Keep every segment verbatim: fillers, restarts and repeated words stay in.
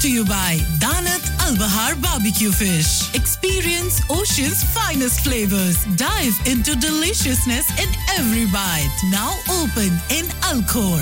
to you by Danat Al Bahar Barbecue Fish. Experience Ocean's finest flavors. Dive into deliciousness in every bite. Now open in Alcor.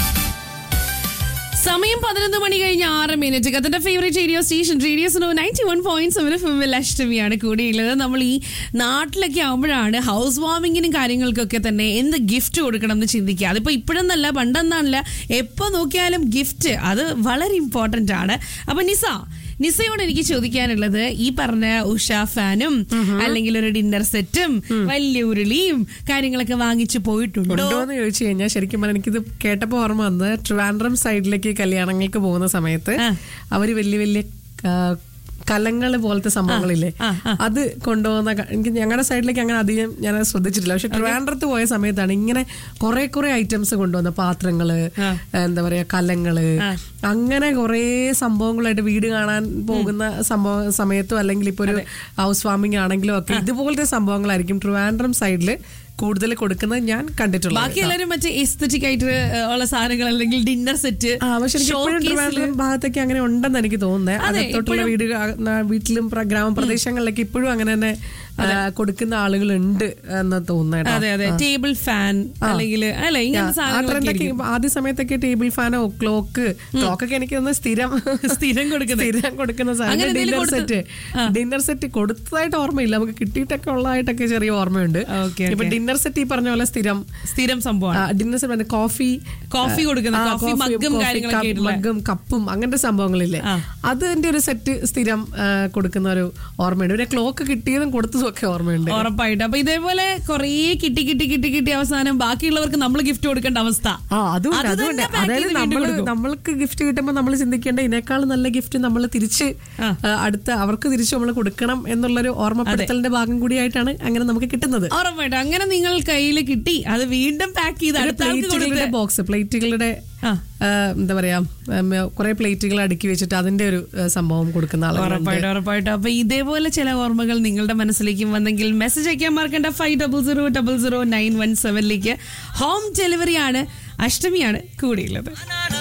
സമയം പതിനൊന്ന് മണി കഴിഞ്ഞ് ആറ് minute കത്തിന്റെ favourite radio station radio snow ninety one point seven F എമ്മിൽ അഷ്ടമിയാണ് കൂടിയുള്ളത്. നമ്മൾ ഈ നാട്ടിലൊക്കെ ആകുമ്പോഴാണ് ഹൗസ് വാമിങ്ങിനും കാര്യങ്ങൾക്കൊക്കെ തന്നെ എന്ത് ഗിഫ്റ്റ് കൊടുക്കണം എന്ന് ചിന്തിക്കുക. അതിപ്പോ ഇപ്പോഴെന്നല്ല പണ്ടെന്നല്ല, എപ്പോ നോക്കിയാലും ഗിഫ്റ്റ് അത് വളരെ ഇമ്പോർട്ടന്റ് ആണ്. അപ്പൊ നിസ നിസയോട് എനിക്ക് ചോദിക്കാനുള്ളത്, ഈ പറഞ്ഞ ഉഷ ഫാനും അല്ലെങ്കിൽ ഒരു ഡിന്നർ സെറ്റും വലിയ ഉരുളിയും കാര്യങ്ങളൊക്കെ വാങ്ങിച്ചു പോയിട്ടുണ്ടോ എന്ന് ചോദിച്ചു കഴിഞ്ഞാൽ ശരിക്കും പറഞ്ഞാൽ എനിക്കിത് കേട്ടപ്പോ ഓർമ്മ വന്നത് ട്രിവാൻഡ്രം സൈഡിലേക്ക് കല്യാണങ്ങൾക്ക് പോകുന്ന സമയത്ത് അവര് വലിയ വലിയ കലങ്ങള് പോലത്തെ സംഭവങ്ങളില്ലേ, അത് കൊണ്ടുപോകുന്ന എനിക്ക് ഞങ്ങളുടെ സൈഡിലേക്ക് അങ്ങനെ അധികം ഞാൻ ശ്രദ്ധിച്ചിട്ടില്ല. പക്ഷെ ട്രിവാൻഡ്രത്ത് പോയ സമയത്താണ് ഇങ്ങനെ കുറെ കുറെ ഐറ്റംസ് കൊണ്ടുവന്ന പാത്രങ്ങള്, എന്താ പറയാ കലങ്ങള്, അങ്ങനെ കുറെ സംഭവങ്ങളായിട്ട് വീട് കാണാൻ പോകുന്ന സംഭവ സമയത്തും അല്ലെങ്കിൽ ഇപ്പൊ ഒരു ഹൗസ് വാമിംഗ് ആണെങ്കിലും ഒക്കെ ഇതുപോലത്തെ സംഭവങ്ങളായിരിക്കും ട്രിവാൻഡ്രം സൈഡില് കൂടുതൽ കൊടുക്കുന്നത് ഞാൻ കണ്ടിട്ടുള്ളത്. ബാക്കി എല്ലാവരും മറ്റേ എസ്തറ്റിക് ആയിട്ട് ഉള്ള സാധനങ്ങൾ അല്ലെങ്കിൽ ഡിന്നർ സെറ്റ് ഭാഗത്തൊക്കെ അങ്ങനെ ഉണ്ടെന്ന് എനിക്ക് തോന്നുന്നത്. അകത്തോട്ടുള്ള വീട് വീട്ടിലും ഗ്രാമപ്രദേശങ്ങളിലൊക്കെ ഇപ്പോഴും അങ്ങനെ തന്നെ കൊടുക്കുന്ന ആളുകളുണ്ട് എന്ന് തോന്നുന്നത്. അതെ അതെ ടേബിൾ ഫാൻ അല്ലെങ്കിൽ ആദ്യ സമയത്തൊക്കെ ടേബിൾ ഫാനോ ക്ലോക്ക് ക്ലോക്കൊക്കെ എനിക്ക് തോന്നുന്നത് സ്ഥിരം സ്ഥിരം കൊടുക്കുന്ന സ്ഥിരം കൊടുക്കുന്ന സാധനം. ഡിന്നർ സെറ്റ് ഡിന്നർ സെറ്റ് കൊടുത്തതായിട്ട് ഓർമ്മയില്ല, നമുക്ക് കിട്ടിയിട്ടൊക്കെ ഉള്ളതായിട്ടൊക്കെ ചെറിയ ഓർമ്മയുണ്ട്. ഇപ്പൊ ഡിന്നർ സെറ്റ് ഈ പറഞ്ഞ പോലെ സ്ഥിരം സ്ഥിരം സംഭവമാണ്. ഡിന്നർ സെറ്റ് കോഫി കോഫി കൊടുക്കുന്ന മഗ്ഗും കപ്പും അങ്ങനത്തെ സംഭവങ്ങളില്ലേ, അതിന്റെ ഒരു സെറ്റ് സ്ഥിരം കൊടുക്കുന്ന ഒരു ഓർമ്മയുണ്ട്. പിന്നെ ക്ലോക്ക് കിട്ടിയതും കൊടുത്തതും ഒക്കെ ഓർമ്മയുണ്ട് ഉറപ്പായിട്ട്. അപ്പൊ ഇതേപോലെ കൊറേ കിട്ടി കിട്ടി കിട്ടി കിട്ടി അവസാനം ബാക്കിയുള്ളവർക്ക് നമ്മൾ ഗിഫ്റ്റ് കൊടുക്കേണ്ട അവസ്ഥ. അതായത് നമ്മള് നമ്മൾക്ക് ഗിഫ്റ്റ് കിട്ടുമ്പോൾ നമ്മൾ ചിന്തിക്കേണ്ട ഇതിനേക്കാൾ നല്ല ഗിഫ്റ്റ് നമ്മൾ തിരിച്ച് അടുത്ത അവർക്ക് തിരിച്ച് നമ്മൾ കൊടുക്കണം എന്നുള്ളൊരു ഓർമ്മപ്പെടുത്തലിന്റെ ഭാഗം കൂടിയായിട്ടാണ് അങ്ങനെ നമുക്ക് കിട്ടുന്നത്. ഉറപ്പായിട്ടും അങ്ങനെ നിങ്ങൾ കയ്യിൽ കിട്ടി അത് വീണ്ടും പാക്ക് ചെയ്ത് അടുത്ത ബോക്സ് പ്ലേറ്റുകളുടെ എന്താ പറയാ കുറെ പ്ലേറ്റുകൾ അടുക്കി വെച്ചിട്ട് അതിന്റെ ഒരു സംഭവം കൊടുക്കുന്ന ആളുകൾ ഉറപ്പായിട്ടും. അപ്പൊ ഇതേപോലെ ചില ഓർമ്മകൾ നിങ്ങളുടെ മനസ്സിലേക്കും വന്നെങ്കിൽ മെസ്സേജ് അയക്കാൻ മറക്കണ്ട five double zero double zero nine one സെവനിലേക്ക്. Home delivery ആണ്, അഷ്ടമിയാണ് കൂടിയുള്ളത്.